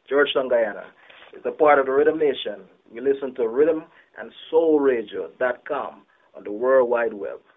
Georgetown, Guyana. It's a part of the Rhythm Nation. You listen to Rhythm and Soul Radio.com on the World Wide Web.